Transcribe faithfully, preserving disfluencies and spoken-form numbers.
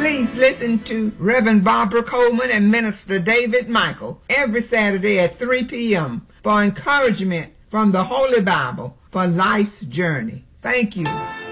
Please listen to Reverend Barbara Coleman and Minister David Michael every Saturday at three p.m. for encouragement from the Holy Bible for life's journey. Thank you.